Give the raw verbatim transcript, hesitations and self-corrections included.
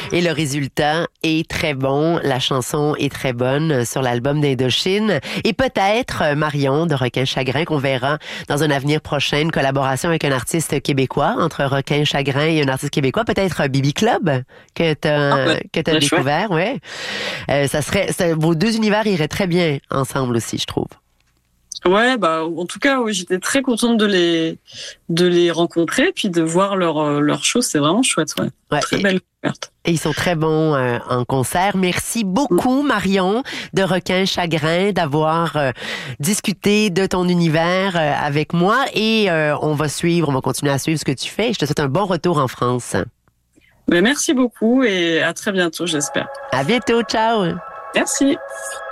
Et le résultat est très bon. La chanson est très bonne sur l'album d'Indochine. Et peut-être, Marion de Requin Chagrin, qu'on verra dans un avenir prochain, une collaboration avec un artiste québécois, entre Requin Chagrin et un artiste québécois, peut-être Bibi Club, que t'as, Ah, ouais. que t'as Ouais, découvert, ouais. Euh, ça serait, ça, vos deux univers iraient très bien ensemble aussi, je trouve. Ouais, bah en tout cas, oui, j'étais très contente de les de les rencontrer, puis de voir leur leur show, c'est vraiment chouette, ouais. Ouais, Très et, belle découverte. et ils sont très bons euh, en concert. Merci beaucoup, Marion de Requin Chagrin, d'avoir euh, discuté de ton univers euh, avec moi. Et euh, on va suivre, on va continuer à suivre ce que tu fais. Je te souhaite un bon retour en France. Mais merci beaucoup et à très bientôt, j'espère. À bientôt, ciao. Merci.